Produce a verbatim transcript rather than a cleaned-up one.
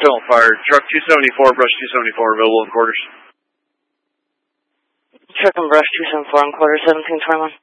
Don't fire. Truck two seventy-four, brush two seventy-four, available in quarters. Truck and brush two seventy-four in quarters, seventeen twenty-one.